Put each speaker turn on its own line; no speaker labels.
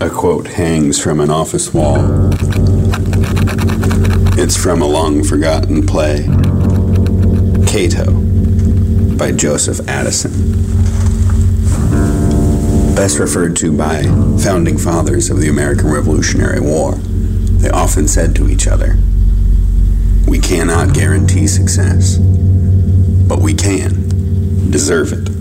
A quote hangs from an office wall. It's from a long-forgotten play, Cato, by Joseph Addison. Best referred to by founding fathers of the American Revolutionary War, they often said to each other, "We cannot guarantee success, but we can deserve it."